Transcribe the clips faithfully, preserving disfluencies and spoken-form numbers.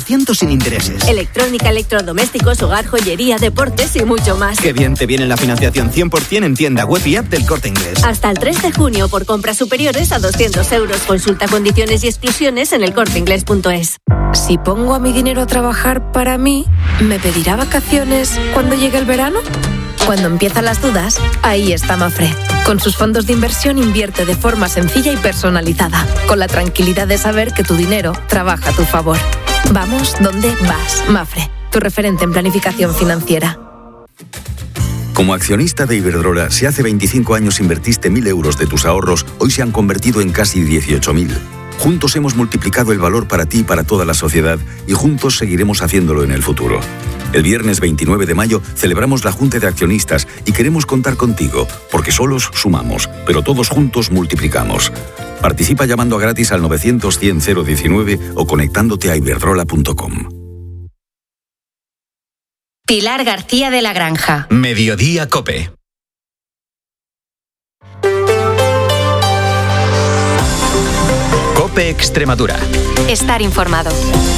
ciento sin intereses. Electrónica, electrodomésticos, hogar, joyería, deportes y mucho más. Qué bien te viene la financiación cien por ciento en tienda web y app del Corte Inglés. Hasta el tres de junio por compras superiores a doscientos euros. Consulta condiciones y exclusiones en el corte inglés punto es. Si pongo a mi dinero a trabajar para mí, ¿me pedirá vacaciones cuando llegue el verano? Cuando empiezan las dudas, ahí está Mafre. Con sus fondos de inversión invierte de forma sencilla y personalizada, con la tranquilidad de saber que tu dinero trabaja a tu favor. Vamos donde vas. Mafre, tu referente en planificación financiera. Como accionista de Iberdrola, si hace veinticinco años invertiste mil euros de tus ahorros, hoy se han convertido en casi dieciocho mil. Juntos hemos multiplicado el valor para ti y para toda la sociedad y juntos seguiremos haciéndolo en el futuro. El viernes veintinueve de mayo celebramos la Junta de Accionistas y queremos contar contigo, porque solos sumamos, pero todos juntos multiplicamos. Participa llamando a gratis al novecientos cien cero diecinueve o conectándote a iberdrola punto com. Pilar García de la Granja. Mediodía COPE. COPE Extremadura. Estar informado.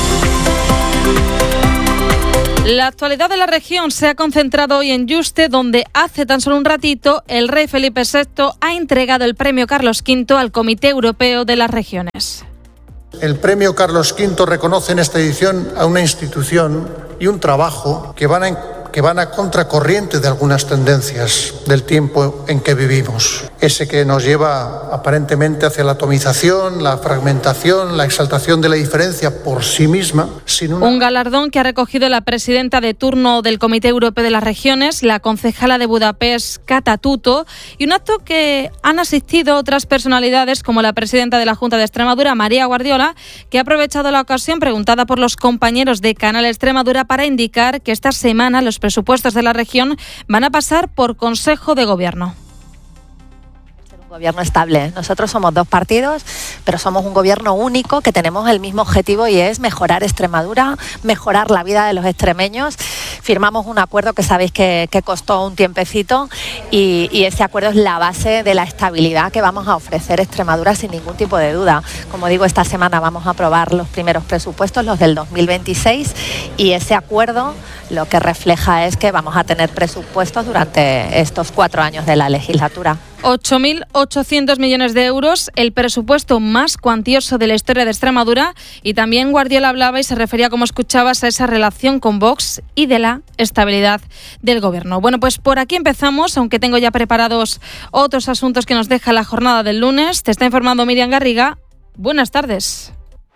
La actualidad de la región se ha concentrado hoy en Yuste, donde hace tan solo un ratito el rey Felipe sexto ha entregado el premio Carlos quinto al Comité Europeo de las Regiones. El premio Carlos quinto reconoce en esta edición a una institución y un trabajo que van a que van a contracorriente de algunas tendencias del tiempo en que vivimos. Ese que nos lleva aparentemente hacia la atomización, la fragmentación, la exaltación de la diferencia por sí misma. Sin una... Un galardón que ha recogido la presidenta de turno del Comité Europeo de las Regiones, la concejala de Budapest, Kata Tuto, y un acto que han asistido otras personalidades como la presidenta de la Junta de Extremadura, María Guardiola, que ha aprovechado la ocasión preguntada por los compañeros de Canal Extremadura para indicar que esta semana los presupuestos de la región van a pasar por Consejo de Gobierno. Gobierno estable. Nosotros somos dos partidos, pero somos un gobierno único que tenemos el mismo objetivo y es mejorar Extremadura, mejorar la vida de los extremeños. Firmamos un acuerdo que sabéis que, que costó un tiempecito y, y ese acuerdo es la base de la estabilidad que vamos a ofrecer a Extremadura sin ningún tipo de duda. Como digo, esta semana vamos a aprobar los primeros presupuestos, los del dos mil veintiséis, y ese acuerdo lo que refleja es que vamos a tener presupuestos durante estos cuatro años de la legislatura. ocho mil ochocientos millones de euros, el presupuesto más cuantioso de la historia de Extremadura, y también Guardiola hablaba y se refería, como escuchabas, a esa relación con Vox y de la estabilidad del gobierno. Bueno, pues por aquí empezamos, aunque tengo ya preparados otros asuntos que nos deja la jornada del lunes. Te está informando Miriam Garriga. Buenas tardes.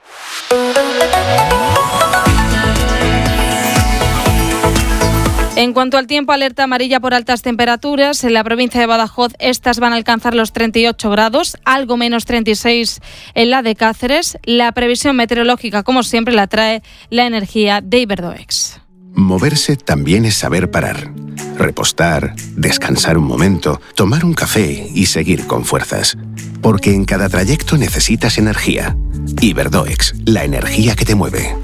En cuanto al tiempo, alerta amarilla por altas temperaturas. En la provincia de Badajoz estas van a alcanzar los treinta y ocho grados, algo menos treinta y seis en la de Cáceres. La previsión meteorológica, como siempre, la trae la energía de Iberdoex. Moverse también es saber parar, repostar, descansar un momento, tomar un café y seguir con fuerzas. Porque en cada trayecto necesitas energía. Iberdoex, la energía que te mueve.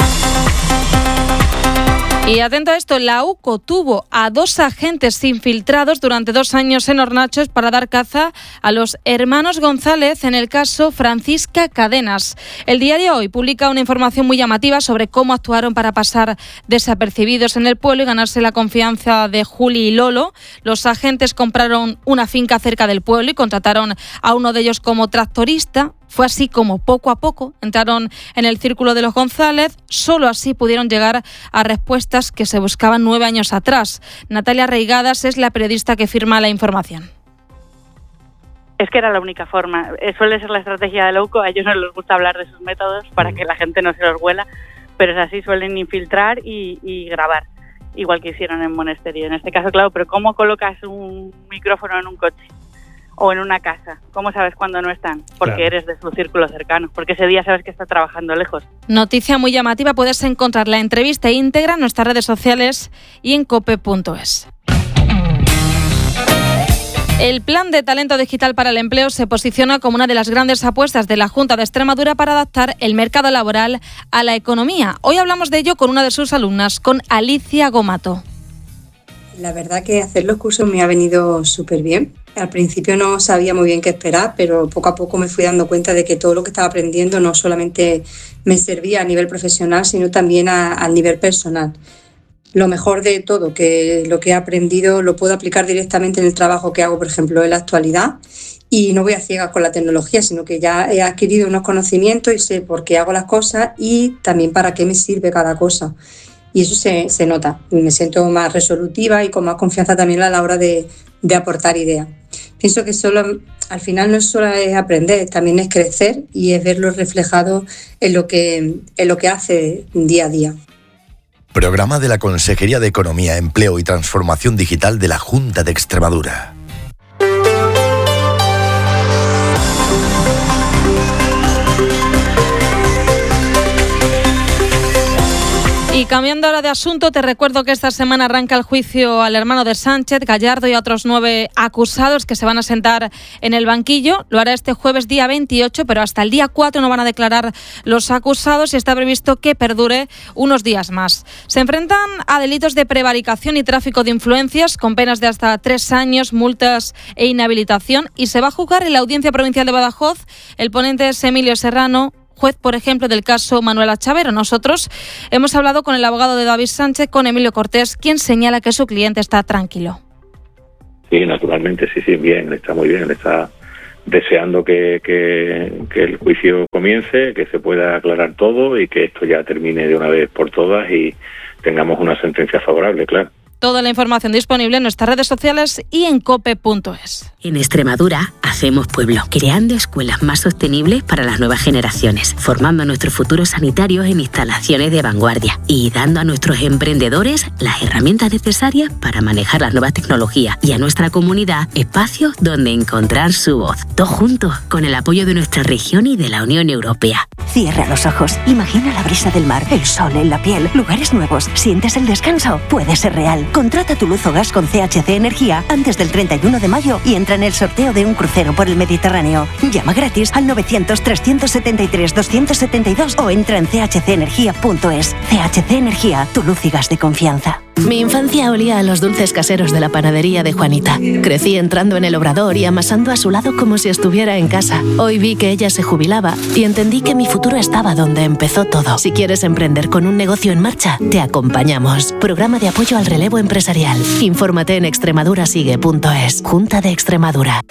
Y atento a esto, la U C O tuvo a dos agentes infiltrados durante dos años en Hornachos para dar caza a los hermanos González en el caso Francisca Cadenas. El diario Hoy publica una información muy llamativa sobre cómo actuaron para pasar desapercibidos en el pueblo y ganarse la confianza de Juli y Lolo. Los agentes compraron una finca cerca del pueblo y contrataron a uno de ellos como tractorista. Fue así como poco a poco entraron en el círculo de los González. Solo así pudieron llegar a respuestas que se buscaban nueve años atrás. Natalia Reigadas es la periodista que firma la información. Es que era la única forma. Suele ser la estrategia de la U C O. A ellos no les gusta hablar de sus métodos para que la gente no se los huela, pero es así, suelen infiltrar y, y grabar, igual que hicieron en Monesterio. En este caso, claro, pero ¿cómo colocas un micrófono en un coche? O en una casa. ¿Cómo sabes cuándo no están? Porque claro, eres de su círculo cercano. Porque ese día sabes que está trabajando lejos. Noticia muy llamativa. Puedes encontrar la entrevista íntegra en nuestras redes sociales y en cope punto es. El Plan de Talento Digital para el Empleo se posiciona como una de las grandes apuestas de la Junta de Extremadura para adaptar el mercado laboral a la economía. Hoy hablamos de ello con una de sus alumnas, con Alicia Gomato. La verdad que hacer los cursos me ha venido súper bien, Al principio no sabía muy bien qué esperar, pero poco a poco me fui dando cuenta de que todo lo que estaba aprendiendo no solamente me servía a nivel profesional, sino también a, a nivel personal. Lo mejor de todo, que lo que he aprendido lo puedo aplicar directamente en el trabajo que hago, por ejemplo, en la actualidad, y no voy a ciegas con la tecnología, sino que ya he adquirido unos conocimientos y sé por qué hago las cosas y también para qué me sirve cada cosa. Y eso se, se nota. Me siento más resolutiva y con más confianza también a la hora de, de aportar ideas. Pienso que solo, al final no es solo es aprender, también es crecer y es verlo reflejado en lo que, en lo que hace día a día. Programa de la Consejería de Economía, Empleo y Transformación Digital de la Junta de Extremadura. Y cambiando ahora de asunto, te recuerdo que esta semana arranca el juicio al hermano de Sánchez, Gallardo, y a otros nueve acusados que se van a sentar en el banquillo. Lo hará este jueves día veintiocho, pero hasta el día cuatro no van a declarar los acusados y está previsto que perdure unos días más. Se enfrentan a delitos de prevaricación y tráfico de influencias con penas de hasta tres años, multas e inhabilitación, y se va a juzgar en la Audiencia Provincial de Badajoz. El ponente es Emilio Serrano, juez, por ejemplo, del caso Manuela Chavero. Nosotros hemos hablado con el abogado de David Sánchez, con Emilio Cortés, quien señala que su cliente está tranquilo. Sí, naturalmente, sí, sí, bien, está muy bien, está deseando que, que, que el juicio comience, que se pueda aclarar todo y que esto ya termine de una vez por todas y tengamos una sentencia favorable, claro. Toda la información disponible en nuestras redes sociales y en cope punto es. En Extremadura hacemos pueblo, creando escuelas más sostenibles para las nuevas generaciones, formando a nuestros futuros sanitarios en instalaciones de vanguardia y dando a nuestros emprendedores las herramientas necesarias para manejar las nuevas tecnologías y a nuestra comunidad espacios donde encontrar su voz. Todos juntos, con el apoyo de nuestra región y de la Unión Europea. Cierra los ojos, imagina la brisa del mar, el sol en la piel, lugares nuevos, sientes el descanso, puede ser real. Contrata tu luz o gas con C H C Energía antes del treinta y uno de mayo y entra en el sorteo de un crucero por el Mediterráneo. Llama gratis al novecientos, trescientos setenta y tres, doscientos setenta y dos o entra en c h c energía punto es. C H C Energía, tu luz y gas de confianza. Mi infancia olía a los dulces caseros de la panadería de Juanita. Crecí entrando en el obrador y amasando a su lado como si estuviera en casa. Hoy vi que ella se jubilaba y entendí que mi futuro estaba donde empezó todo. Si quieres emprender con un negocio en marcha, te acompañamos. Programa de apoyo al relevo empresarial. Infórmate en extremadurasigue punto es. Junta de Extremadura.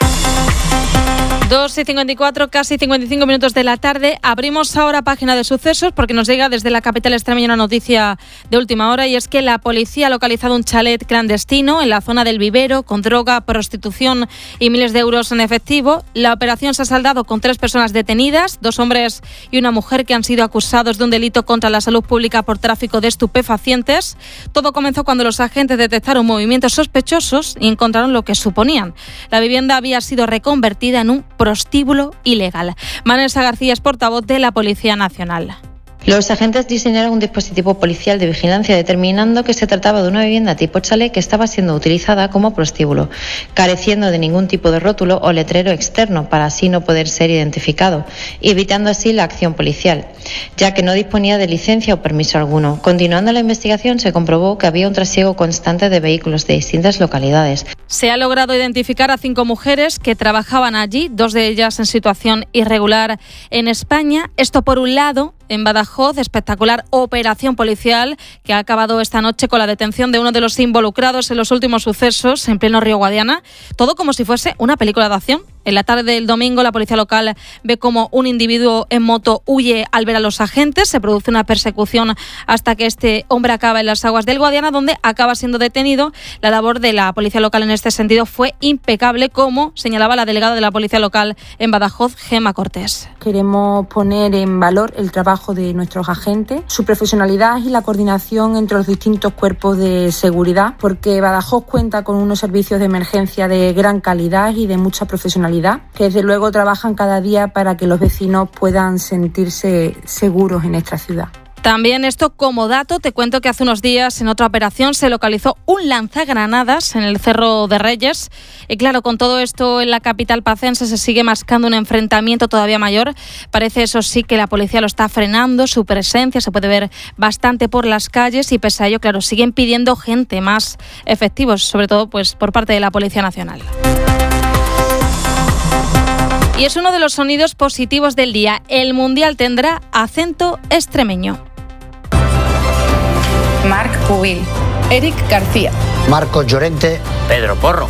dos y cincuenta y cuatro, casi cincuenta y cinco minutos de la tarde. Abrimos ahora página de sucesos porque nos llega desde la capital extremeña una noticia de última hora, y es que la policía ha localizado un chalet clandestino en la zona del Vivero con droga, prostitución y miles de euros en efectivo. La operación se ha saldado con tres personas detenidas, dos hombres y una mujer, que han sido acusados de un delito contra la salud pública por tráfico de estupefacientes. Todo comenzó cuando los agentes detectaron movimientos sospechosos y encontraron lo que suponían. La vivienda había sido reconvertida en un prostíbulo ilegal. Vanessa García es portavoz de la Policía Nacional. Los agentes diseñaron un dispositivo policial de vigilancia determinando que se trataba de una vivienda tipo chalet que estaba siendo utilizada como prostíbulo, careciendo de ningún tipo de rótulo o letrero externo para así no poder ser identificado, y evitando así la acción policial, ya que no disponía de licencia o permiso alguno. Continuando la investigación, se comprobó que había un trasiego constante de vehículos de distintas localidades. Se ha logrado identificar a cinco mujeres que trabajaban allí, dos de ellas en situación irregular en España. Esto por un lado. En Badajoz, espectacular operación policial que ha acabado esta noche con la detención de uno de los involucrados en los últimos sucesos en pleno Río Guadiana. Todo como si fuese una película de acción. En la tarde del domingo, la policía local ve como un individuo en moto huye al ver a los agentes. Se produce una persecución hasta que este hombre acaba en las aguas del Guadiana, donde acaba siendo detenido. La labor de la policía local en este sentido fue impecable, como señalaba la delegada de la policía local en Badajoz, Gemma Cortés. Queremos poner en valor el trabajo de nuestros agentes, su profesionalidad y la coordinación entre los distintos cuerpos de seguridad, porque Badajoz cuenta con unos servicios de emergencia de gran calidad y de mucha profesionalidad, que desde luego trabajan cada día para que los vecinos puedan sentirse seguros en nuestra ciudad. También esto como dato, te cuento que hace unos días en otra operación se localizó un lanzagranadas en el Cerro de Reyes. Y claro, con todo esto en la capital pacense se sigue mascando un enfrentamiento todavía mayor. Parece, eso sí, que la policía lo está frenando, su presencia se puede ver bastante por las calles, y pese a ello, claro, siguen pidiendo gente, más efectivos, sobre todo pues por parte de la Policía Nacional. Y es uno de los sonidos positivos del día. El Mundial tendrá acento extremeño. Marc Pubil, Eric García, Marcos Llorente, Pedro Porro.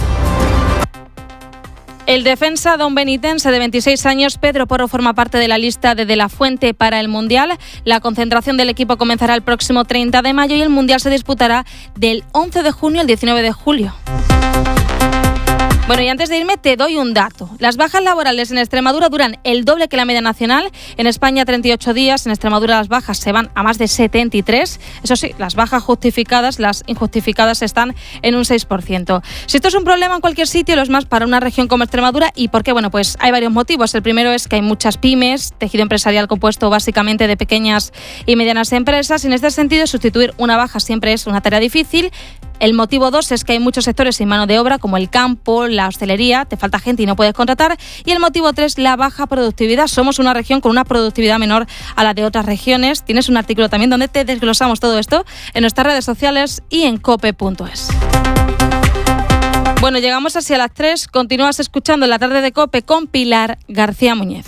El defensa don benitense de veintiséis años, Pedro Porro, forma parte de la lista de De La Fuente para el Mundial. La concentración del equipo comenzará el próximo treinta de mayo y el Mundial se disputará del once de junio al diecinueve de julio. Bueno, y antes de irme te doy un dato. Las bajas laborales en Extremadura duran el doble que la media nacional. En España treinta y ocho días, en Extremadura las bajas se van a más de setenta y tres. Eso sí, las bajas justificadas, las injustificadas están en un seis por ciento. Si esto es un problema en cualquier sitio, lo es más para una región como Extremadura. ¿Y por qué? Bueno, pues hay varios motivos. El primero es que hay muchas pymes, tejido empresarial compuesto básicamente de pequeñas y medianas empresas. Y en este sentido, sustituir una baja siempre es una tarea difícil. El motivo dos es que hay muchos sectores sin mano de obra, como el campo, la hostelería, te falta gente y no puedes contratar. Y el motivo tres, la baja productividad. Somos una región con una productividad menor a la de otras regiones. Tienes un artículo también donde te desglosamos todo esto en nuestras redes sociales y en cope punto es. Bueno, llegamos así a las tres. Continúas escuchando La Tarde de COPE con Pilar García Muñiz.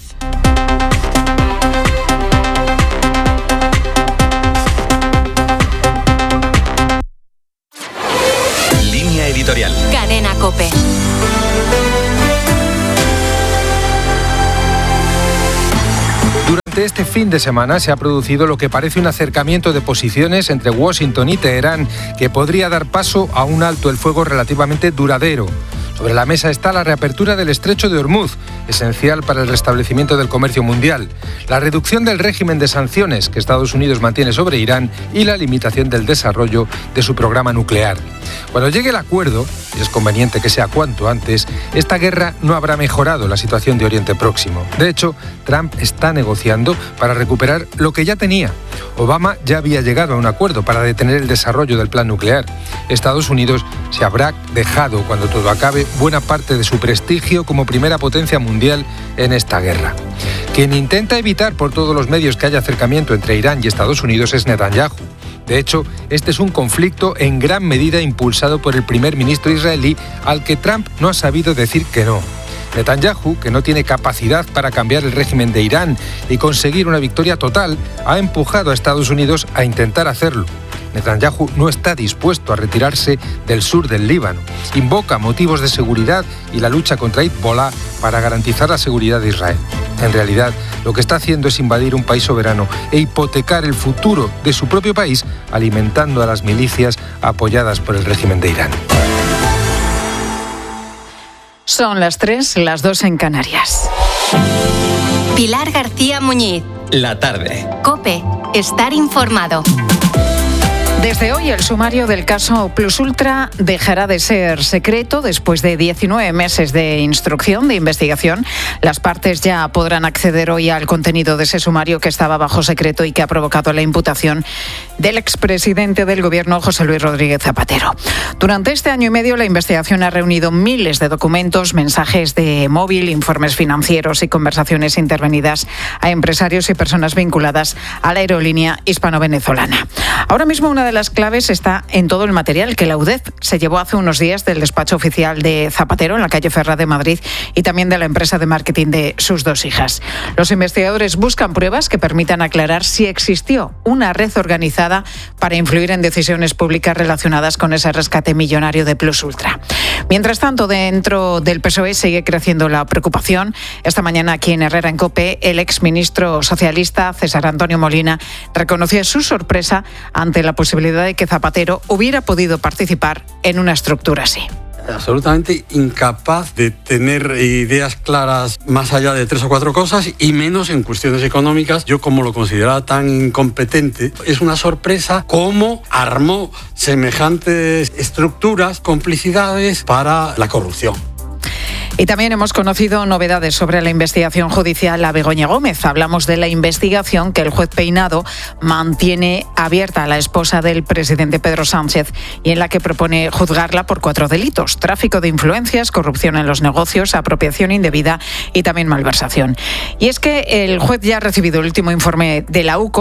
Editorial. Cadena COPE. Durante este fin de semana se ha producido lo que parece un acercamiento de posiciones entre Washington y Teherán que podría dar paso a un alto el fuego relativamente duradero. Sobre la mesa está la reapertura del estrecho de Hormuz, esencial para el restablecimiento del comercio mundial, la reducción del régimen de sanciones que Estados Unidos mantiene sobre Irán y la limitación del desarrollo de su programa nuclear. Cuando llegue el acuerdo, y es conveniente que sea cuanto antes, esta guerra no habrá mejorado la situación de Oriente Próximo. De hecho, Trump está negociando para recuperar lo que ya tenía. Obama ya había llegado a un acuerdo para detener el desarrollo del plan nuclear. Estados Unidos se habrá dejado, cuando todo acabe, buena parte de su prestigio como primera potencia mundial en esta guerra. Quien intenta evitar por todos los medios que haya acercamiento entre Irán y Estados Unidos es Netanyahu. De hecho, este es un conflicto en gran medida impulsado por el primer ministro israelí, al que Trump no ha sabido decir que no. Netanyahu, que no tiene capacidad para cambiar el régimen de Irán y conseguir una victoria total, ha empujado a Estados Unidos a intentar hacerlo. Netanyahu no está dispuesto a retirarse del sur del Líbano. Invoca motivos de seguridad y la lucha contra Hezbollah para garantizar la seguridad de Israel. En realidad, lo que está haciendo es invadir un país soberano e hipotecar el futuro de su propio país, alimentando a las milicias apoyadas por el régimen de Irán. Son las tres, las dos en Canarias. Pilar García Muñiz. La tarde. COPE. Estar informado. Desde hoy el sumario del caso Plus Ultra dejará de ser secreto después de diecinueve meses de instrucción, de investigación. Las partes ya podrán acceder hoy al contenido de ese sumario que estaba bajo secreto y que ha provocado la imputación del expresidente del Gobierno, José Luis Rodríguez Zapatero. Durante este año y medio la investigación ha reunido miles de documentos, mensajes de móvil, informes financieros y conversaciones intervenidas a empresarios y personas vinculadas a la aerolínea hispano-venezolana. Ahora mismo una de las claves está en todo el material que la U D E F se llevó hace unos días del despacho oficial de Zapatero en la calle Ferrá de Madrid y también de la empresa de marketing de sus dos hijas. Los investigadores buscan pruebas que permitan aclarar si existió una red organizada para influir en decisiones públicas relacionadas con ese rescate millonario de Plus Ultra. Mientras tanto, dentro del P S O E sigue creciendo la preocupación. Esta mañana aquí en Herrera en COPE, el exministro socialista César Antonio Molina reconocía su sorpresa ante la posibilidad de que Zapatero hubiera podido participar en una estructura así. Absolutamente incapaz de tener ideas claras más allá de tres o cuatro cosas y menos en cuestiones económicas. Yo, como lo consideraba tan incompetente, es una sorpresa cómo armó semejantes estructuras, complicidades para la corrupción. Y también hemos conocido novedades sobre la investigación judicial a Begoña Gómez. Hablamos de la investigación que el juez Peinado mantiene abierta a la esposa del presidente Pedro Sánchez y en la que propone juzgarla por cuatro delitos: tráfico de influencias, corrupción en los negocios, apropiación indebida y también malversación. Y es que el juez ya ha recibido el último informe de la U C O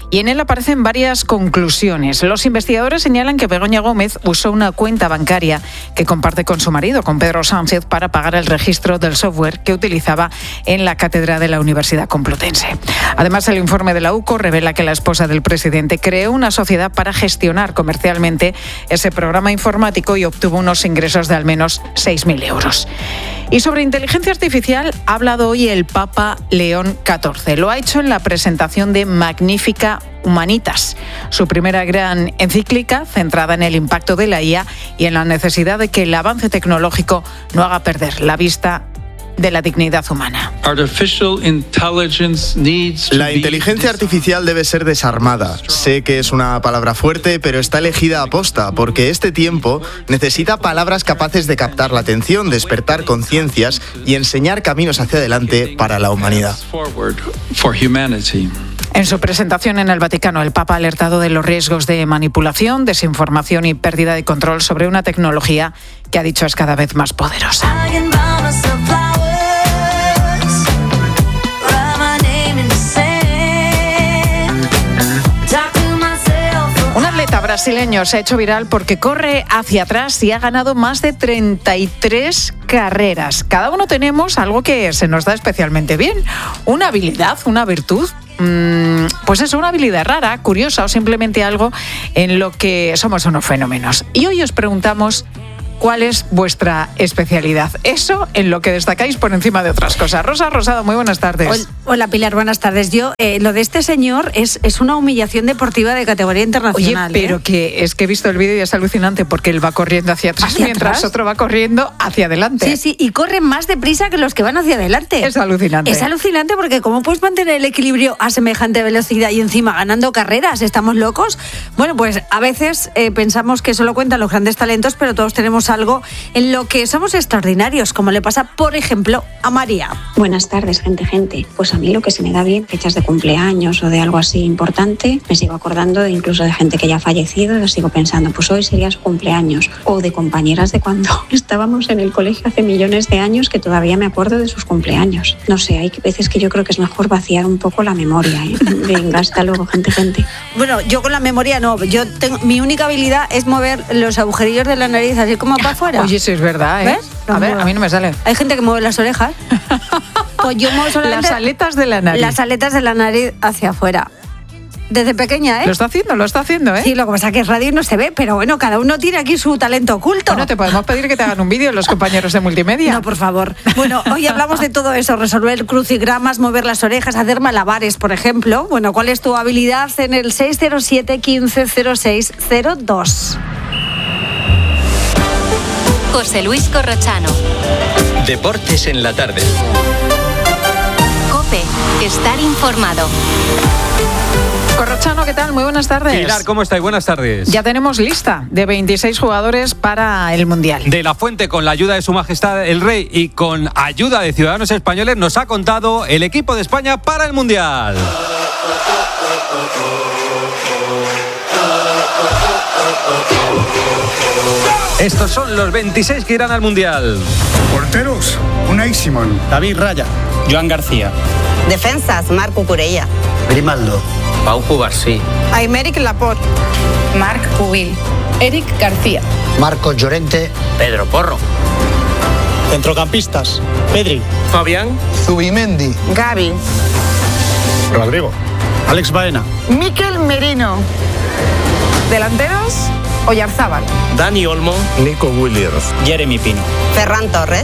y en él aparecen varias conclusiones. Los investigadores señalan que Begoña Gómez usó una cuenta bancaria que comparte con su marido, con Pedro Sánchez, para pagar el registro del software que utilizaba en la cátedra de la Universidad Complutense. Además, el informe de la U C O revela que la esposa del presidente creó una sociedad para gestionar comercialmente ese programa informático y obtuvo unos ingresos de al menos seis mil euros. Y sobre inteligencia artificial ha hablado hoy el Papa León catorce. Lo ha hecho en la presentación de Magnificat Humanitas, su primera gran encíclica centrada en el impacto de la I A y en la necesidad de que el avance tecnológico no haga perder la vista de la dignidad humana. La inteligencia artificial debe ser desarmada. Sé que es una palabra fuerte, pero está elegida a posta, porque este tiempo necesita palabras capaces de captar la atención, despertar conciencias y enseñar caminos hacia adelante para la humanidad. En su presentación en el Vaticano, el Papa ha alertado de los riesgos de manipulación, desinformación y pérdida de control sobre una tecnología que ha dicho es cada vez más poderosa. Un atleta brasileño se ha hecho viral porque corre hacia atrás y ha ganado más de treinta y tres carreras. Cada uno tenemos algo que se nos da especialmente bien, una habilidad, una virtud. Pues eso, una habilidad rara, curiosa o simplemente algo en lo que somos unos fenómenos. Y hoy os preguntamos ¿cuál es vuestra especialidad? Eso en lo que destacáis por encima de otras cosas. Rosa Rosado, muy buenas tardes. Hola Pilar, buenas tardes. Yo, eh, lo de este señor es, es una humillación deportiva de categoría internacional. Oye, pero ¿eh? que es que he visto el vídeo y es alucinante porque él va corriendo hacia atrás ¿Hacia mientras atrás? Otro va corriendo hacia adelante. Sí, sí, y corren más deprisa que los que van hacia adelante. Es alucinante. Es alucinante porque ¿cómo puedes mantener el equilibrio a semejante velocidad y encima ganando carreras? ¿Estamos locos? Bueno, pues a veces eh, pensamos que solo cuentan los grandes talentos, pero todos tenemos algo en lo que somos extraordinarios, como le pasa, por ejemplo, a María. Buenas tardes, gente, gente. Pues a mí lo que se me da bien, fechas de cumpleaños o de algo así importante, me sigo acordando de incluso de gente que ya ha fallecido, y sigo pensando, pues hoy sería su cumpleaños. O de compañeras de cuando estábamos en el colegio hace millones de años que todavía me acuerdo de sus cumpleaños. No sé, hay veces que yo creo que es mejor vaciar un poco la memoria, ¿eh? Venga, hasta luego, gente, gente. Bueno, yo con la memoria no, yo tengo, mi única habilidad es mover los agujerillos de la nariz así como para afuera. Oye, sí es verdad, ¿eh? ¿Ves? A ver, a mí no me sale. Hay gente que mueve las orejas. Pues yo muevo solamente las aletas de la nariz. Las aletas de la nariz hacia afuera. Desde pequeña, ¿eh? Lo está haciendo, lo está haciendo, ¿eh? Sí, lo que pasa es que es radio y no se ve, pero bueno, cada uno tiene aquí su talento oculto. Bueno, te podemos pedir que te hagan un vídeo los compañeros de multimedia. No, por favor. Bueno, hoy hablamos de todo eso, resolver crucigramas, mover las orejas, hacer malabares, por ejemplo. Bueno, ¿cuál es tu habilidad? En el seis cero siete, quince cero seis cero dos. José Luis Corrochano. Deportes en la tarde. COPE, estar informado. Corrochano, ¿qué tal? Muy buenas tardes. Pilar, ¿cómo estáis? Buenas tardes. Ya tenemos lista de veintiséis jugadores para el Mundial. De la Fuente, con la ayuda de Su Majestad el Rey y con ayuda de ciudadanos españoles, nos ha contado el equipo de España para el Mundial. Estos son los veintiséis que irán al Mundial. Porteros, Unai Simón, David Raya, Joan García. Defensas, Marc Cucurella, Grimaldo, Pau Cubarsí, Aymeric Laporte, Marc Pubil, Eric García, Marcos Llorente, Pedro Porro. Centrocampistas, Pedri, Fabián, Zubimendi, Gavi, Rodrigo, Alex Baena, Mikel Merino. Delanteros, Oyarzábal, Dani Olmo, Nico Williams, Jeremy Pino, Ferran Torres,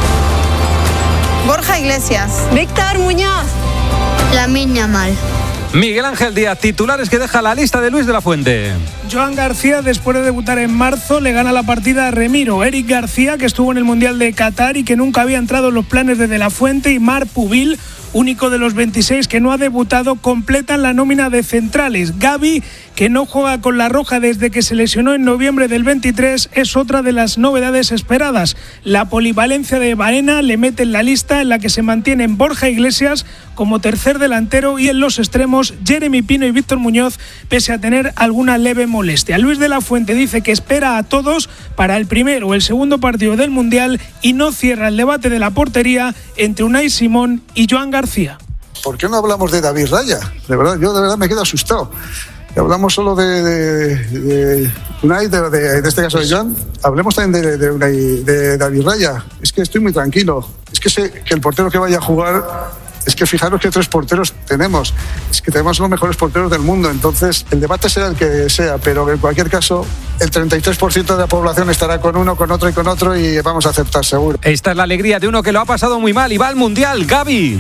Borja Iglesias, Víctor Muñoz, Lamine Yamal. Miguel Ángel Díaz, titulares que deja la lista de Luis de la Fuente. Joan García, después de debutar en marzo, le gana la partida a Remiro. Eric García, que estuvo en el Mundial de Qatar y que nunca había entrado en los planes de De la Fuente, y Marc Pubil, único de los veintiséis que no ha debutado, completan la nómina de centrales. Gavi, que no juega con la roja desde que se lesionó en noviembre del veintitrés, es otra de las novedades esperadas. La polivalencia de Baena le mete en la lista, en la que se mantienen Borja Iglesias como tercer delantero y en los extremos Jeremy Pino y Víctor Muñoz, pese a tener alguna leve molestia. Luis de la Fuente dice que espera a todos para el primer o el segundo partido del Mundial y no cierra el debate de la portería entre Unai Simón y Joan García. ¿por qué no hablamos de David Raya? De verdad, yo de verdad me quedo asustado. Hablamos solo de, de, de Unai, de, de, de este caso de Joan. Hablemos también de, de, Unai, de David Raya. Es que estoy muy tranquilo. Es que sé que el portero que vaya a jugar... Es que fijaros que tres porteros tenemos. Es que tenemos los mejores porteros del mundo. Entonces, el debate será el que sea, pero en cualquier caso, el treinta y tres por ciento de la población estará con uno, con otro y con otro y vamos a aceptar seguro. Esta es la alegría de uno que lo ha pasado muy mal y va al Mundial, Gavi.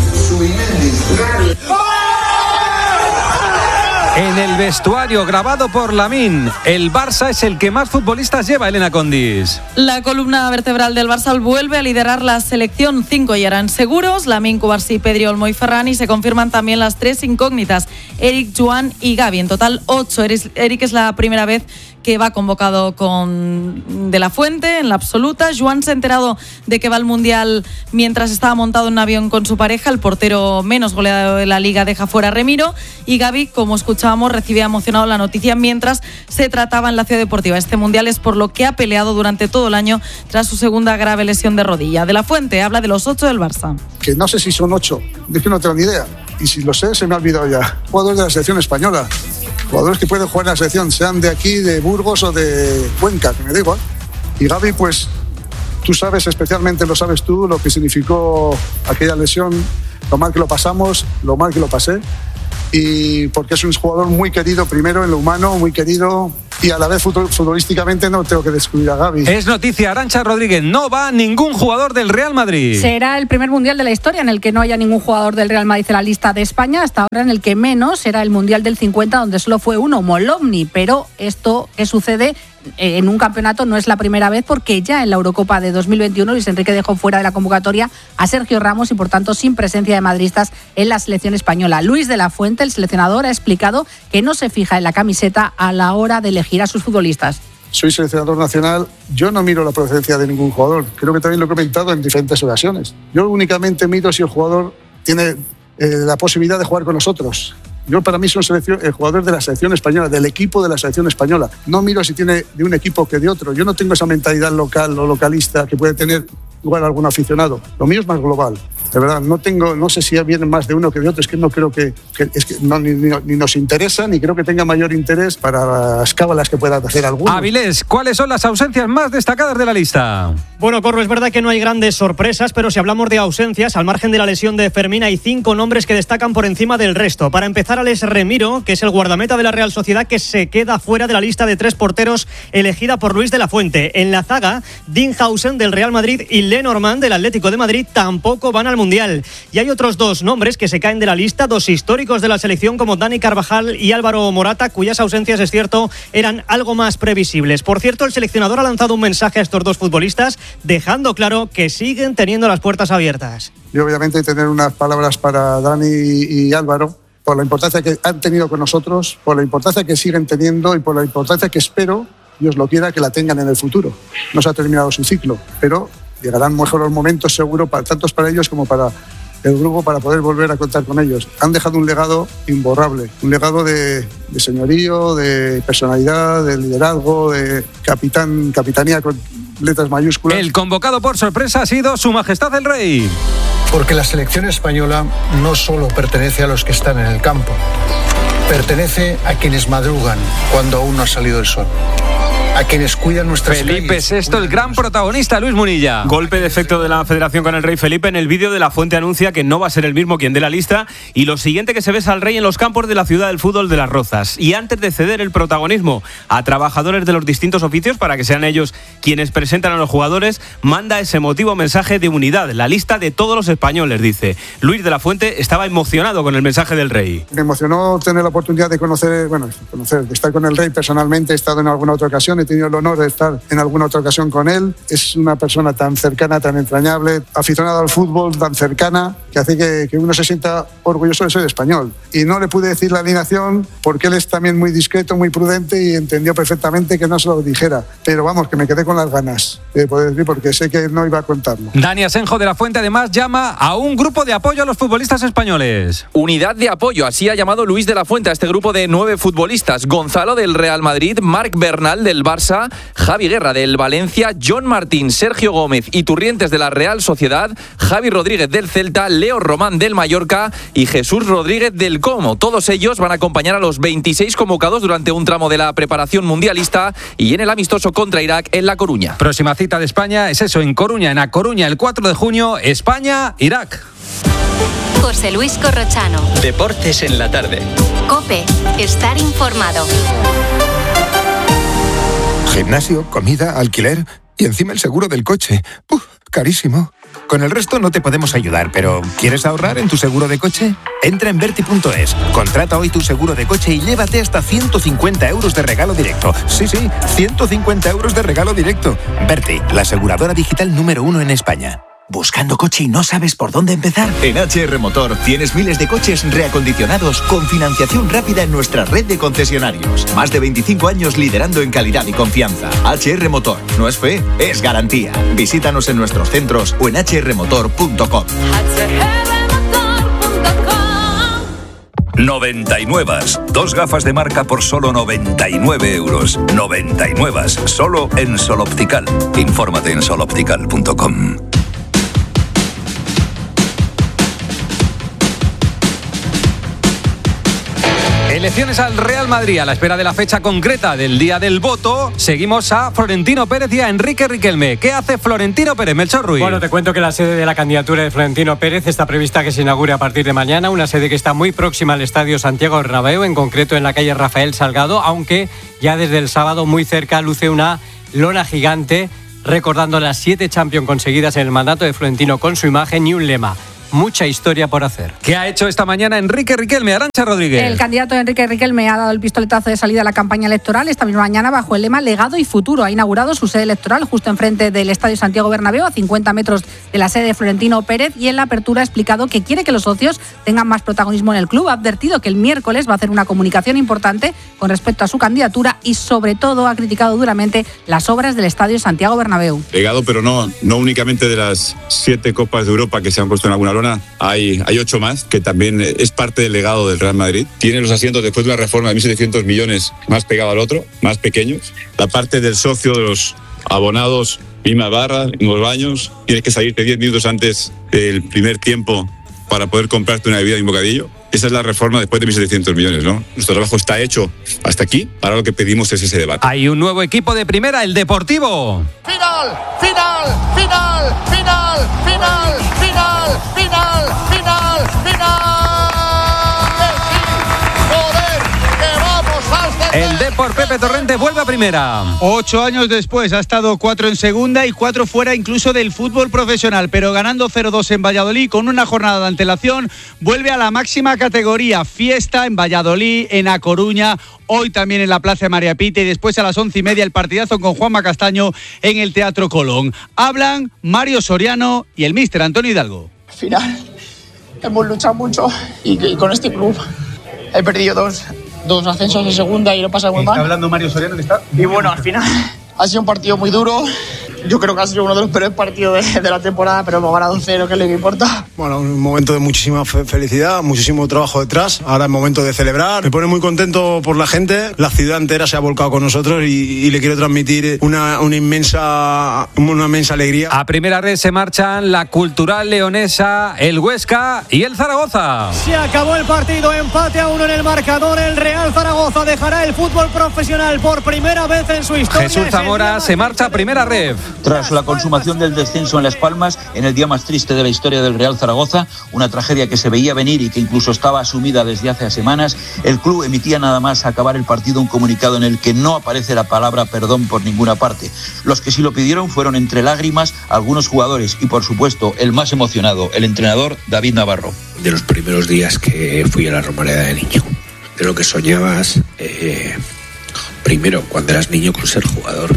En el vestuario grabado por Lamine, el Barça es el que más futbolistas lleva, Elena Condis. La columna vertebral del Barça vuelve a liderar la selección. Cinco ya eran seguros, Lamine, Cubarsí, Pedri, Olmo y Ferran, y se confirman también las tres incógnitas, Eric, Joan y Gavi. En total ocho. Eric es la primera vez que va convocado con De La Fuente en la absoluta. Joan se ha enterado de que va al Mundial mientras estaba montado en un avión con su pareja. El portero menos goleado de la Liga deja fuera a Remiro. Y Gavi, como escuchábamos, recibía emocionado la noticia mientras se trataba en la Ciudad Deportiva. Este Mundial es por lo que ha peleado durante todo el año tras su segunda grave lesión de rodilla. De La Fuente habla de los ocho del Barça. Que no sé si son ocho, es que no tengo ni idea. Y si lo sé, se me ha olvidado ya. Jugadores de la selección española. Jugadores que pueden jugar en la selección, sean de aquí, de Burgos o de Cuenca, que me da igual. Y Gavi, pues tú sabes, especialmente lo sabes tú, lo que significó aquella lesión, lo mal que lo pasamos, lo mal que lo pasé. Y porque es un jugador muy querido, primero en lo humano, muy querido, y a la vez futbolísticamente no tengo que descubrir a Gavi. Es noticia, Arantxa Rodríguez, no va ningún jugador del Real Madrid. Será el primer Mundial de la historia en el que no haya ningún jugador del Real Madrid en la lista de España, hasta ahora en el que menos será el Mundial del cincuenta, donde solo fue uno, Molomni, pero esto que sucede en un campeonato no es la primera vez, porque ya en la Eurocopa de dos mil veintiuno Luis Enrique dejó fuera de la convocatoria a Sergio Ramos y por tanto sin presencia de madridistas en la selección española. Luis de la Fuente, el seleccionador, ha explicado que no se fija en la camiseta a la hora de elegir a sus futbolistas. Soy seleccionador nacional, yo no miro la procedencia de ningún jugador, creo que también lo he comentado en diferentes ocasiones. Yo únicamente miro si el jugador tiene eh, la posibilidad de jugar con nosotros. Yo para mí soy el jugador de la selección española, del equipo de la selección española. No miro si tiene de un equipo que de otro. Yo no tengo esa mentalidad local o localista que puede tener igual algún aficionado. Lo mío es más global. De verdad, no tengo, no sé si vienen más de uno que de otro. Es que no creo que, que, es que no, ni, ni, ni nos interesa, ni creo que tenga mayor interés para las cábalas que puedan hacer algunos. Avilés, ¿cuáles son las ausencias más destacadas de la lista? Bueno, Corro, es verdad que no hay grandes sorpresas, pero si hablamos de ausencias, al margen de la lesión de Fermín, hay cinco nombres que destacan por encima del resto. Para empezar, Alex Remiro, que es el guardameta de la Real Sociedad, que se queda fuera de la lista de tres porteros elegida por Luis de la Fuente. En la zaga, Dean Hausen del Real Madrid y Lenormand del Atlético de Madrid tampoco van al Mundial. Y hay otros dos nombres que se caen de la lista, dos históricos de la selección como Dani Carvajal y Álvaro Morata, cuyas ausencias, es cierto, eran algo más previsibles. Por cierto, el seleccionador ha lanzado un mensaje a estos dos futbolistas, dejando claro que siguen teniendo las puertas abiertas. Y obviamente tener unas palabras para Dani y Álvaro, por la importancia que han tenido con nosotros, por la importancia que siguen teniendo y por la importancia que espero, Dios lo quiera, que la tengan en el futuro. No se ha terminado su ciclo, pero llegarán mejores momentos seguro, para, tanto para ellos como para el grupo, para poder volver a contar con ellos. Han dejado un legado imborrable, un legado de, de señorío, de personalidad, de liderazgo, de capitán, capitanía con letras mayúsculas. El convocado por sorpresa ha sido Su Majestad el Rey. Porque la selección española no solo pertenece a los que están en el campo, pertenece a quienes madrugan cuando aún no ha salido el sol, a quienes cuidan nuestras Felipe calles. sexto, el gran protagonista, Luis Munilla. Golpe de efecto de la Federación con el Rey Felipe. En el vídeo de La Fuente anuncia que no va a ser el mismo quien dé la lista, y lo siguiente que se ve es al Rey en los campos de la ciudad del fútbol de Las Rozas. Y antes de ceder el protagonismo a trabajadores de los distintos oficios para que sean ellos quienes presentan a los jugadores, manda ese emotivo mensaje de unidad, la lista de todos los españoles, dice. Luis de la Fuente estaba emocionado con el mensaje del Rey. Me emocionó tener la oportunidad de conocer, bueno, conocer, de estar con el Rey personalmente. He estado en alguna otra ocasión, he tenido el honor de estar en alguna otra ocasión con él. Es una persona tan cercana, tan entrañable, aficionado al fútbol, tan cercana, que hace que, que uno se sienta orgulloso de ser español. Y no le pude decir la alineación porque él es también muy discreto, muy prudente, y entendió perfectamente que no se lo dijera. Pero vamos, que me quedé con las ganas. eh, poder decir, porque sé que no iba a contarlo. Dani Asenjo de la Fuente además llama a un grupo de apoyo a los futbolistas españoles. Unidad de apoyo, así ha llamado Luis de la Fuente a este grupo de nueve futbolistas. Gonzalo del Real Madrid, Marc Bernal del Barça, Javi Guerra del Valencia, John Martín, Sergio Gómez y Turrientes de la Real Sociedad, Javi Rodríguez del Celta, Leo Román del Mallorca y Jesús Rodríguez del Como. Todos ellos van a acompañar a los veintiséis convocados durante un tramo de la preparación mundialista y en el amistoso contra Irak en La Coruña. Próxima cita de España es eso, en Coruña, en A Coruña, el cuatro de junio, España-Irak. José Luis Corrochano. Deportes en la tarde. COPE. Estar informado. Gimnasio, comida, alquiler y encima el seguro del coche. ¡Uf! Carísimo. Con el resto no te podemos ayudar, pero ¿quieres ahorrar en tu seguro de coche? Entra en Berti punto es, contrata hoy tu seguro de coche y llévate hasta ciento cincuenta euros de regalo directo. Sí, sí, ciento cincuenta euros de regalo directo. Berti, la aseguradora digital número uno en España. ¿Buscando coche y no sabes por dónde empezar? En H R Motor tienes miles de coches reacondicionados con financiación rápida en nuestra red de concesionarios. Más de veinticinco años liderando en calidad y confianza. H R Motor. No es fe, es garantía. Visítanos en nuestros centros o en h r motor punto com. noventa y nueve. Dos gafas de marca por solo noventa y nueve euros. noventa y nueve. Solo en Sol Optical. Infórmate en sol optical punto com. Elecciones al Real Madrid. A la espera de la fecha concreta del día del voto, seguimos a Florentino Pérez y a Enrique Riquelme. ¿Qué hace Florentino Pérez, Melchor Ruiz? Bueno, te cuento que la sede de la candidatura de Florentino Pérez está prevista que se inaugure a partir de mañana, una sede que está muy próxima al Estadio Santiago Bernabéu, en concreto en la calle Rafael Salgado, aunque ya desde el sábado muy cerca luce una lona gigante recordando las siete Champions conseguidas en el mandato de Florentino con su imagen y un lema: mucha historia por hacer. ¿Qué ha hecho esta mañana Enrique Riquelme? Arantxa Rodríguez. El candidato Enrique Riquelme ha dado el pistoletazo de salida a la campaña electoral esta misma mañana bajo el lema Legado y Futuro. Ha inaugurado su sede electoral justo enfrente del Estadio Santiago Bernabéu, a cincuenta metros de la sede de Florentino Pérez, y en la apertura ha explicado que quiere que los socios tengan más protagonismo en el club. Ha advertido que el miércoles va a hacer una comunicación importante con respecto a su candidatura y sobre todo ha criticado duramente las obras del Estadio Santiago Bernabéu. Legado, pero no, no únicamente de las siete Copas de Europa que se han puesto en alguna lona. Hay, hay ocho más, que también es parte del legado del Real Madrid. Tiene los asientos después de una reforma de mil setecientos millones más pegado al otro, más pequeños. La parte del socio, de los abonados, misma barra, mismos baños. Tienes que salirte diez minutos antes del primer tiempo para poder comprarte una bebida y un bocadillo. Esa es la reforma después de mil setecientos millones, ¿no? Nuestro trabajo está hecho hasta aquí. Ahora lo que pedimos es ese debate. Hay un nuevo equipo de primera, el Deportivo. Final, final, final, final, final, final, final, final, final. Joder, que vamos a ascender. El Depor Pepe Torrente vuelve a primera. Ocho años después ha estado cuatro en segunda y cuatro fuera incluso del fútbol profesional, pero ganando cero dos en Valladolid con una jornada de antelación, vuelve a la máxima categoría. Fiesta en Valladolid, en A Coruña, hoy también en la Plaza de María Pita y después a las once y media el partidazo con Juanma Castaño en el Teatro Colón. Hablan Mario Soriano y el míster Antonio Hidalgo. Al final hemos luchado mucho y, y con este club he perdido dos, dos ascensos de segunda y lo pasa muy mal. Está hablando Mario Soriano, que está... Y bueno, al final ha sido un partido muy duro. Yo creo que ha sido uno de los peores partidos de, de la temporada, pero hemos ganado un cero, que es lo que importa. Bueno, un momento de muchísima fe- felicidad, muchísimo trabajo detrás. Ahora es momento de celebrar. Me pone muy contento por la gente. La ciudad entera se ha volcado con nosotros y, y le quiero transmitir una, una inmensa una inmensa alegría. A primera red se marchan la Cultural Leonesa, el Huesca y el Zaragoza. Se acabó el partido, empate a uno en el marcador. El Real Zaragoza dejará el fútbol profesional por primera vez en su historia. Jesús Zamora se marcha a primera red. Tras la consumación del descenso en Las Palmas, en el día más triste de la historia del Real Zaragoza, una tragedia que se veía venir y que incluso estaba asumida desde hace semanas, el club emitía nada más acabar el partido un comunicado en el que no aparece la palabra perdón por ninguna parte. Los que sí lo pidieron fueron entre lágrimas algunos jugadores y, por supuesto, el más emocionado, el entrenador David Navarro. De los primeros días que fui a la Romareda de niño, de lo que soñabas, eh, primero cuando eras niño con ser jugador,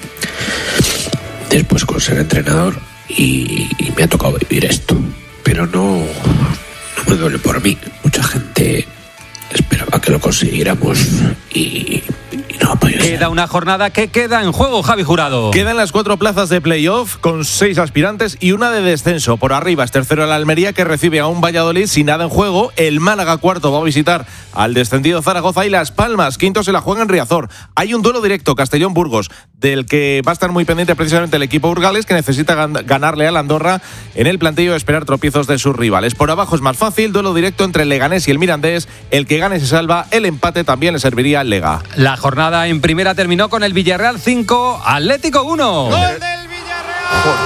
después con ser entrenador y, y me ha tocado vivir esto, pero no, no me duele por mí. Mucha gente esperaba que lo consiguiéramos y, y no apoyo. Queda una jornada que queda en juego, Javi Jurado. Quedan las cuatro plazas de playoff con seis aspirantes y una de descenso. Por arriba es tercero el Almería, que recibe a un Valladolid sin nada en juego. El Málaga, cuarto, va a visitar al descendido Zaragoza, y Las Palmas, quinto, se la juega en Riazor. Hay un duelo directo, Castellón-Burgos, del que va a estar muy pendiente precisamente el equipo burgalés, que necesita gan- ganarle al Andorra en el plantillo y esperar tropiezos de sus rivales. Por abajo es más fácil, duelo directo entre el Leganés y el Mirandés. El que gane se salva, el empate también le serviría al Lega. La jornada en primera terminó con el Villarreal cinco, Atlético uno. ¡Gol del Villarreal!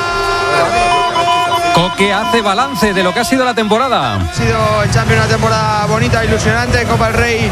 Coque hace balance de lo que ha sido la temporada. Ha sido el Champions una temporada bonita, ilusionante, Copa del Rey,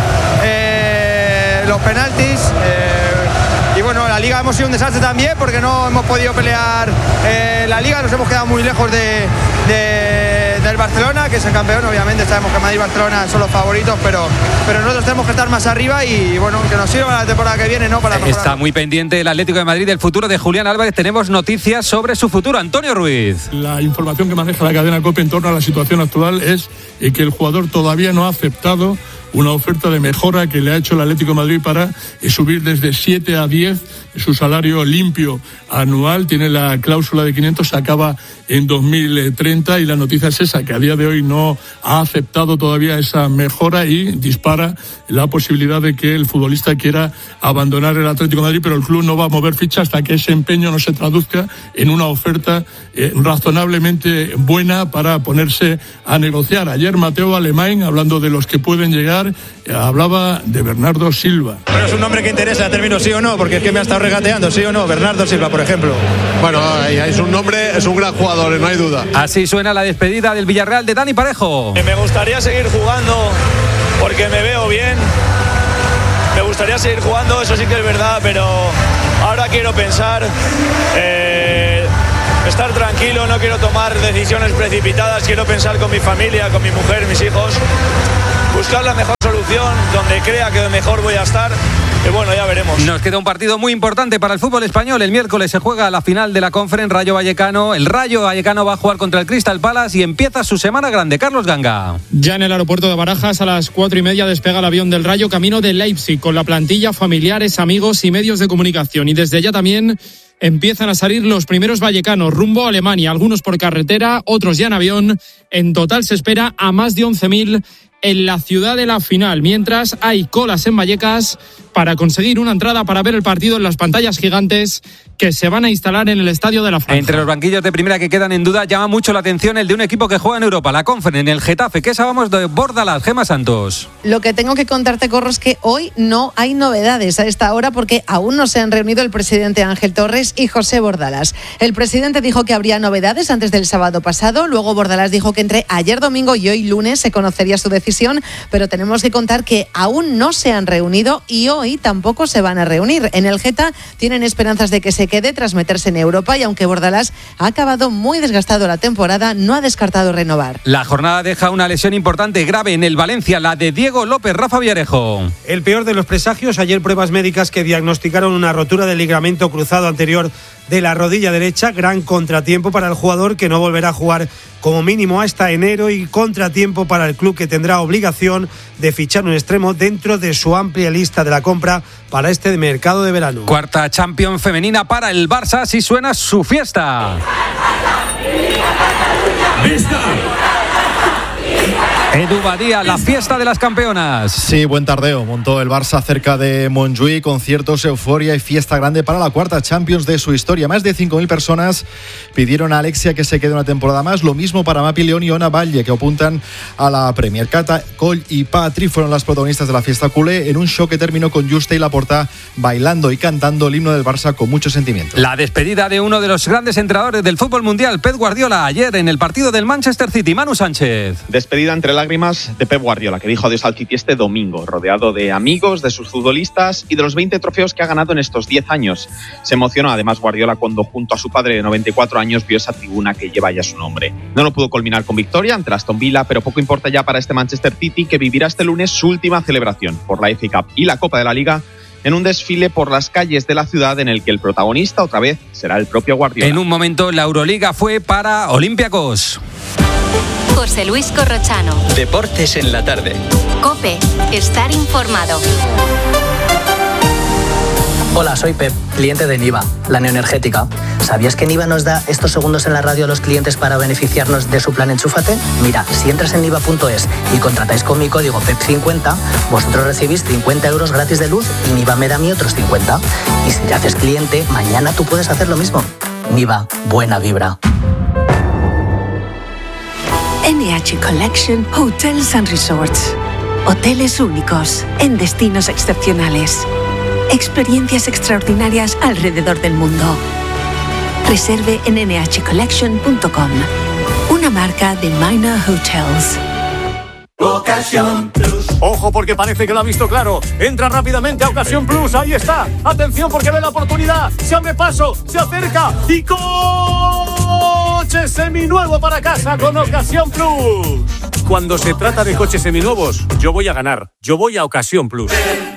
eh, los penaltis. Eh, y bueno, la Liga hemos sido un desastre también porque no hemos podido pelear eh, la Liga, nos hemos quedado muy lejos de, de, del Barcelona, que es el campeón. Obviamente sabemos que Madrid y Barcelona son los favoritos, pero, pero nosotros tenemos que estar más arriba y bueno, que nos sirva la temporada que viene, ¿no? Para mejorar. Está muy pendiente el Atlético de Madrid del futuro de Julián Álvarez. Tenemos noticias sobre su futuro. Antonio Ruiz. La información que maneja la cadena COPE en torno a la situación actual es que el jugador todavía no ha aceptado una oferta de mejora que le ha hecho el Atlético de Madrid para subir desde siete a diez su salario limpio anual. Tiene la cláusula de quinientos, se acaba en dos mil treinta, y la noticia es esa, que a día de hoy no ha aceptado todavía esa mejora y dispara la posibilidad de que el futbolista quiera abandonar el Atlético de Madrid, pero el club no va a mover ficha hasta que ese empeño no se traduzca en una oferta eh, razonablemente buena para ponerse a negociar. Ayer Mateo Alemán, hablando de los que pueden llegar, eh, hablaba de Bernardo Silva. Pero es un nombre que interesa, término sí o no, porque es que me ha estado regateando, sí o no, Bernardo Silva, por ejemplo. Bueno, es un nombre, es un gran jugador, no hay duda. Así suena la despedida del Villarreal de Dani Parejo. Me gustaría seguir jugando porque me veo bien. Me gustaría seguir jugando, eso sí que es verdad, pero ahora quiero pensar, eh, estar tranquilo, no quiero tomar decisiones precipitadas, quiero pensar con mi familia, con mi mujer, mis hijos, buscar la mejor solución donde crea que mejor voy a estar. Y bueno, ya veremos. Nos queda un partido muy importante para el fútbol español. El miércoles se juega la final de la Conference, Rayo Vallecano. El Rayo Vallecano va a jugar contra el Crystal Palace y empieza su semana grande. Carlos Ganga. Ya en el aeropuerto de Barajas a las cuatro y media despega el avión del Rayo camino de Leipzig con la plantilla, familiares, amigos y medios de comunicación. Y desde ya también empiezan a salir los primeros vallecanos rumbo a Alemania, algunos por carretera, otros ya en avión. En total se espera a más de once mil en la ciudad de la final, mientras hay colas en Vallecas para conseguir una entrada para ver el partido en las pantallas gigantes que se van a instalar en el Estadio de la Franja. Entre los banquillos de primera que quedan en duda, llama mucho la atención el de un equipo que juega en Europa, la Conference, en el Getafe. ¿Qué sabemos de Bordalás, Gemma Santos? Lo que tengo que contarte, Corro, es que hoy no hay novedades a esta hora porque aún no se han reunido el presidente Ángel Torres y José Bordalás. El presidente dijo que habría novedades antes del sábado pasado, luego Bordalás dijo que entre ayer domingo y hoy lunes se conocería su decisión, pero tenemos que contar que aún no se han reunido y hoy tampoco se van a reunir. En el Geta tienen esperanzas de que se quede tras meterse en Europa y aunque Bordalás ha acabado muy desgastado la temporada, no ha descartado renovar. La jornada deja una lesión importante, grave en el Valencia, la de Diego López. Rafa Villarejo. El peor de los presagios, ayer pruebas médicas que diagnosticaron una rotura del ligamento cruzado anterior de la rodilla derecha, gran contratiempo para el jugador que no volverá a jugar como mínimo hasta enero y contratiempo para el club que tendrá obligación de fichar un extremo dentro de su amplia lista de la compra para este mercado de verano. Cuarta Champions femenina para el Barça, así suena su fiesta. Edu Badía, la fiesta de las campeonas. Sí, buen tardeo. Montó el Barça cerca de Montjuïc, conciertos, euforia y fiesta grande para la cuarta Champions de su historia. Más de cinco mil personas pidieron a Alexia que se quede una temporada más. Lo mismo para Mapi León y Ona Valle, que apuntan a la Premier. Cata, Coll y Patri fueron las protagonistas de la fiesta culé en un show que terminó con Juste y Laporta bailando y cantando el himno del Barça con mucho sentimiento. La despedida de uno de los grandes entrenadores del fútbol mundial, Pep Guardiola, ayer en el partido del Manchester City. Manu Sánchez. Despedida entre lágrimas de Pep Guardiola, que dijo adiós al City este domingo, rodeado de amigos, de sus futbolistas y de los veinte trofeos que ha ganado en estos diez años. Se emocionó además Guardiola cuando junto a su padre de noventa y cuatro años vio esa tribuna que lleva ya su nombre. No lo pudo culminar con victoria ante Aston Villa, pero poco importa ya para este Manchester City, que vivirá este lunes su última celebración por la F A Cup y la Copa de la Liga en un desfile por las calles de la ciudad en el que el protagonista otra vez será el propio Guardiola. En un momento la Euroliga fue para Olympiacos. José Luis Corrochano. Deportes en la tarde. COPE. Estar informado. Hola, soy Pep, cliente de Niva, la neoenergética. ¿Sabías que Niva nos da estos segundos en la radio a los clientes para beneficiarnos de su plan Enchúfate? Mira, si entras en niva punto es y contratáis con mi código P E P cincuenta, vosotros recibís cincuenta euros gratis de luz y Niva me da a mí otros cincuenta. Y si te haces cliente, mañana tú puedes hacer lo mismo. Niva, buena vibra. N H Collection Hotels and Resorts. Hoteles únicos en destinos excepcionales. Experiencias extraordinarias alrededor del mundo. Reserve en ene hache collection punto com. Una marca de Minor Hotels. Ocasión Plus. Ojo porque parece que lo ha visto claro. Entra rápidamente a Ocasión Plus. Ahí está. Atención porque ve la oportunidad. Se abre paso, se acerca y coche seminuevo para casa con Ocasión Plus. Cuando se trata de coches seminuevos, yo voy a ganar. Yo voy a Ocasión Plus.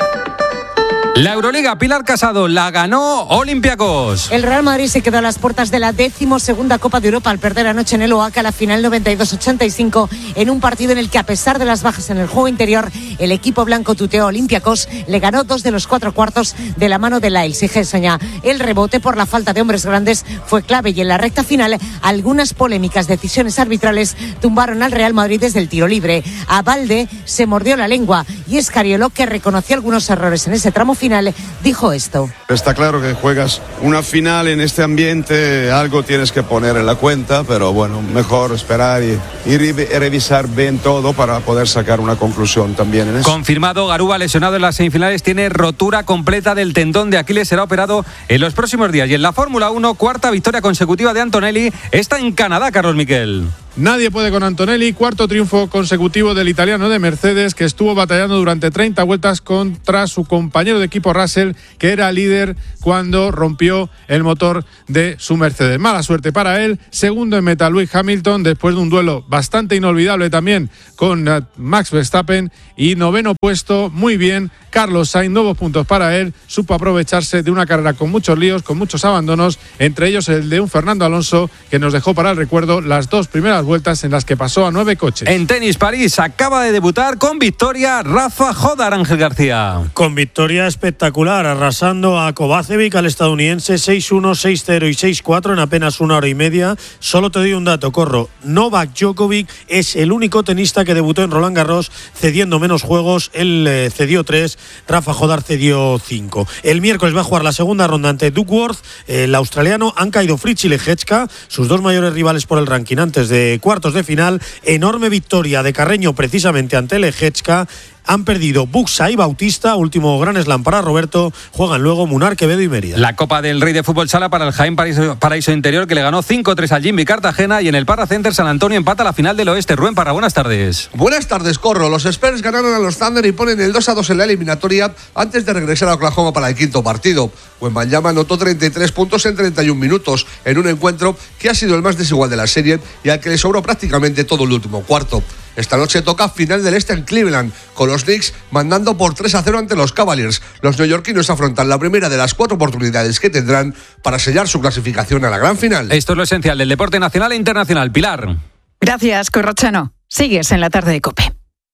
La Euroliga, Pilar Casado, la ganó Olympiacos. El Real Madrid se quedó a las puertas de la decimosegunda Copa de Europa al perder anoche en el Oaxaca la final noventa y dos ochenta y cinco en un partido en el que, a pesar de las bajas en el juego interior, el equipo blanco tuteó a Olympiacos, le ganó dos de los cuatro cuartos de la mano de Lails y Gessoña. El rebote por la falta de hombres grandes fue clave y en la recta final algunas polémicas decisiones arbitrales tumbaron al Real Madrid desde el tiro libre. A Balde se mordió la lengua y Escariolo, que reconoció algunos errores en ese tramo final, dijo esto. Está claro que juegas una final en este ambiente, algo tienes que poner en la cuenta, pero bueno, mejor esperar y, y revisar bien todo para poder sacar una conclusión también en eso. Confirmado, Garuba, lesionado en las semifinales, tiene rotura completa del tendón de Aquiles, será operado en los próximos días. Y en la Fórmula uno, cuarta victoria consecutiva de Antonelli, está en Canadá, Carlos Miquel. Nadie puede con Antonelli, cuarto triunfo consecutivo del italiano de Mercedes, que estuvo batallando durante treinta vueltas contra su compañero de equipo Russell, que era líder cuando rompió el motor de su Mercedes. Mala suerte para él. Segundo en meta Lewis Hamilton, después de un duelo bastante inolvidable también con Max Verstappen. Y noveno puesto, muy bien, Carlos Sainz, nuevos puntos para él. Supo aprovecharse de una carrera con muchos líos, con muchos abandonos, entre ellos el de un Fernando Alonso, que nos dejó para el recuerdo las dos primeras vueltas en las que pasó a nueve coches. En tenis, París acaba de debutar con victoria Rafa Jodar, Ángel García. Con victoria espectacular, arrasando a Kovacevic, al estadounidense, seis uno, seis cero y seis cuatro en apenas una hora y media. Solo te doy un dato, Corro. Novak Djokovic es el único tenista que debutó en Roland Garros cediendo menos juegos. Él eh, cedió tres, Rafa Jodar cedió cinco. El miércoles va a jugar la segunda ronda ante Duckworth. El australiano han caído Fritz y Lehecka, sus dos mayores rivales por el ranking antes de cuartos de final. Enorme victoria de Carreño precisamente ante Lehecka. Han perdido Buxa y Bautista, último gran slam para Roberto. Juegan luego Munar, Quevedo y Mérida. La Copa del Rey de Fútbol Sala para el Jaén Paraíso, Paraíso Interior, que le ganó cinco tres al Jimmy Cartagena. Y en el Parra Center San Antonio empata la final del Oeste. Rubén Parra, buenas tardes. Buenas tardes, Corro. Los Spurs ganaron a los Thunder y ponen el dos a dos en la eliminatoria antes de regresar a Oklahoma para el quinto partido. Wembanyama anotó treinta y tres puntos en treinta y un minutos en un encuentro que ha sido el más desigual de la serie y al que le sobró prácticamente todo el último cuarto. Esta noche toca final del Este en Cleveland, con los Knicks mandando por tres a cero ante los Cavaliers. Los neoyorquinos afrontan la primera de las cuatro oportunidades que tendrán para sellar su clasificación a la gran final. Esto es lo esencial del deporte nacional e internacional. Pilar. Gracias, Corrochano. Sigues en la tarde de COPE.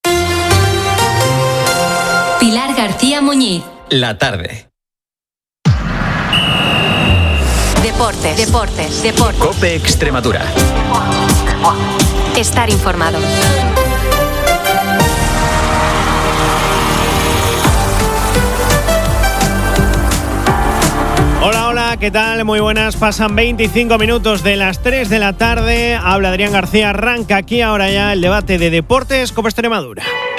Pilar García Muñiz. La tarde. Deportes, deportes, deportes. COPE Extremadura. Estar informado. Hola, hola, ¿qué tal? Muy buenas. Pasan veinticinco minutos de las tres de la tarde. Habla Adrián García. Arranca aquí ahora ya el debate de Deportes COPE Extremadura.